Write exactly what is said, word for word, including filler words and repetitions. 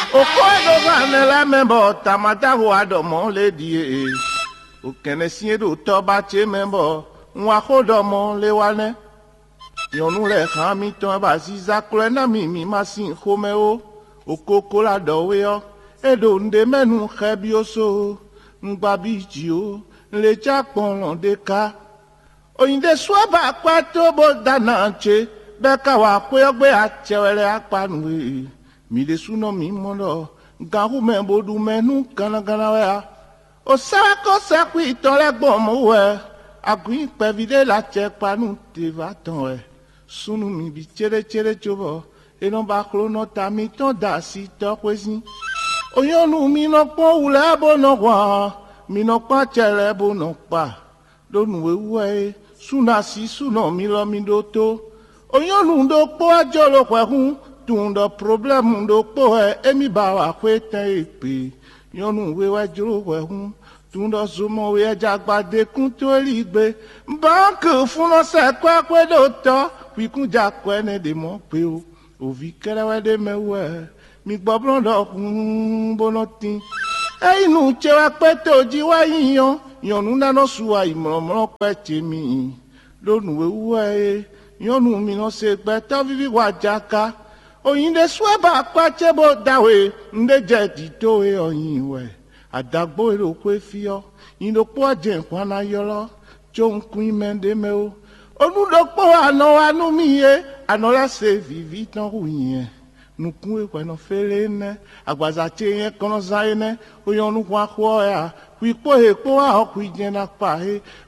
Okodo vanela membo tamata huado mon lady. O kenesi do toba che membo. Nwakodo mon le wane. Yonu le kami ton baziza klena mimi masin homeo. Okoko la dowe edo nde menu khebioso. Ngbabi jio. Le chakpon de ka. Oyinde swaba kwato bo dananche. Beka wa kwegbe achewele akpanwe. Mi de suno mi mono, gahu me bodu menu gana gana wea. O sako sakwi ton le bomo we, agui pevide la chepa nu te va ton we. Sunu mi bi chere chere chobo, e non ba no ta mi ton da si to kwezi. O yonu mi no po ule bo no wa, mi no pa chere bo no pa. Donu we we, suna si suno mi lo mi do to. O yonu do po ajolo kwe hun, tundo problem do po e emi bawa kwete ipe yonu we wa juro we hun tundo sumo we jagba de kun to ligbe bank fun no se kwa kwe do to wi kun ja kwe ne de mo pe o o vi kere we de mewe mi gbo blondo kun bonotin e inu che wa pe to ji wa yiyan yonu na no suwa imoro pe che mi lonu we we yonu mi no se pe to vivi wa jaka oyinde sweba kwache bo dawe nde jedi towe oyinwe adagbo ero kwe fio indo po aje nkwana yolo chon kun mende me o oludokpo ano anu miye anola se vivi ton ruyin nukun e kwa no fele ne agbaza che yen kono zaine oyonu kwa kwa ya kwipo e po a okwijena pa he